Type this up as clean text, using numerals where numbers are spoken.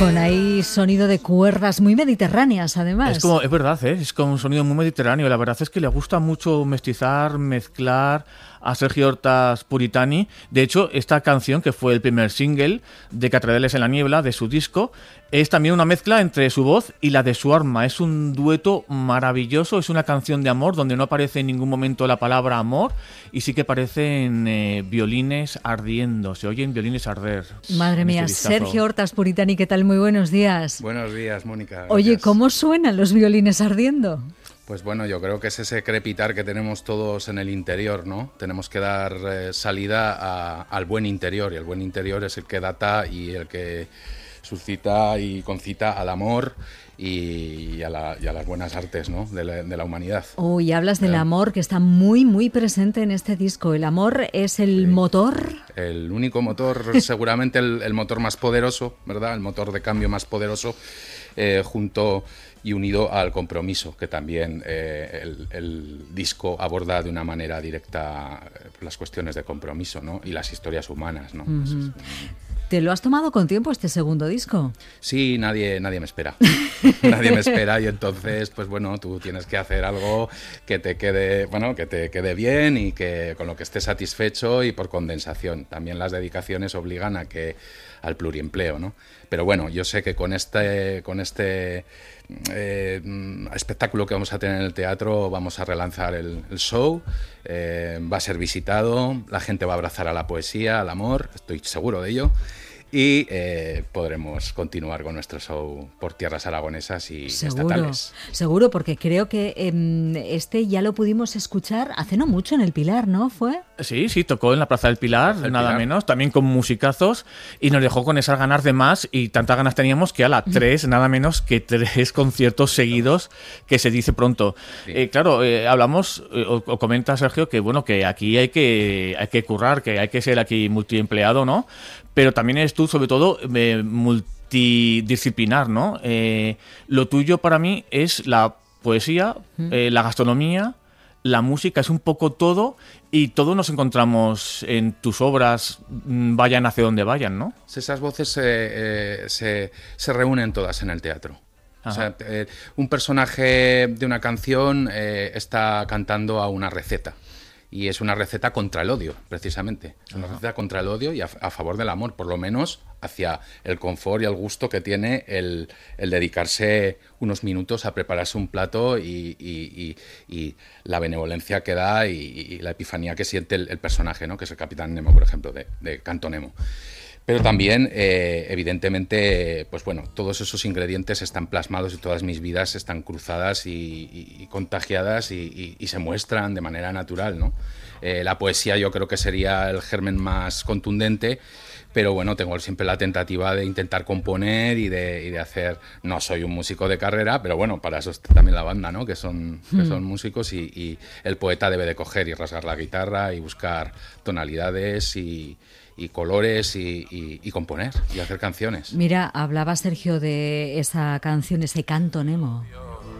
Con ahí sonido de cuerdas muy mediterráneas, además. Es verdad, es como un sonido muy mediterráneo. La verdad es que le gusta mucho mestizar, mezclar a Sergio Hortas Puritani. De hecho, esta canción, que fue el primer single de Catedrales en la Niebla, de su disco, es también una mezcla entre su voz y la de su arma. Es un dueto maravilloso, es una canción de amor donde no aparece en ningún momento la palabra amor y sí que aparecen violines ardiendo, se oyen violines arder. Madre mía, Sergio Hortas Puritani, ¿qué tal? Muy buenos días. Buenos días, Mónica. Gracias. Oye, ¿cómo suenan los violines ardiendo? Pues bueno, yo creo que es ese crepitar que tenemos todos en el interior, ¿no? Tenemos que dar salida al buen interior, y el buen interior es el que data y el que suscita y concita al amor y a las buenas artes, ¿no? de la humanidad. Y hablas del amor, que está muy, muy presente en este disco. ¿El amor es el motor? El único motor, seguramente el motor más poderoso, ¿verdad? El motor de cambio más poderoso, junto y unido al compromiso, que también el disco aborda de una manera directa las cuestiones de compromiso, ¿no? Y las historias humanas, ¿no? Uh-huh. ¿Te lo has tomado con tiempo este segundo disco? Sí, nadie me espera. Nadie me espera y entonces, pues bueno, tú tienes que hacer algo que te quede bien y que con lo que estés satisfecho y por condensación. También las dedicaciones obligan al pluriempleo, ¿no? Pero bueno, yo sé que con este espectáculo que vamos a tener en el teatro vamos a relanzar el show, va a ser visitado, la gente va a abrazar a la poesía, al amor, estoy seguro de ello. Y podremos continuar con nuestro show por tierras aragonesas y estatales. Seguro, porque creo que este ya lo pudimos escuchar hace no mucho en el Pilar, ¿no? ¿Fue? Sí, tocó en la Plaza del Pilar, nada menos, también con musicazos, y nos dejó con esas ganas de más, y tantas ganas teníamos que nada menos que 3 conciertos seguidos, que se dice pronto. Sí. Claro, hablamos, o comenta Sergio, que bueno, que aquí hay que currar, que hay que ser aquí multiempleado, ¿no? Pero también eres tú, sobre todo, multidisciplinar, ¿no? Lo tuyo para mí es la poesía, la gastronomía, la música, es un poco todo, y todos nos encontramos en tus obras, vayan hacia donde vayan, ¿no? Esas voces se reúnen todas en el teatro. Ajá. O sea, un personaje de una canción está cantando a una receta. Y es una receta contra el odio, precisamente. Es una receta contra el odio y a favor del amor, por lo menos hacia el confort y el gusto que tiene el dedicarse unos minutos a prepararse un plato y la benevolencia que da y la epifanía que siente el personaje, ¿no? Que es el Capitán Nemo, por ejemplo, de Canto Nemo. Pero también, evidentemente, pues bueno, todos esos ingredientes están plasmados y todas mis vidas están cruzadas y contagiadas y se muestran de manera natural, ¿no? La poesía yo creo que sería el germen más contundente, pero bueno, tengo siempre la tentativa de intentar componer y de hacer... No soy un músico de carrera, pero bueno, para eso está también la banda, ¿no? Que son músicos y el poeta debe de coger y rasgar la guitarra y buscar tonalidades y colores y componer y hacer canciones. Mira, hablaba Sergio de esa canción, ese Canto Nemo.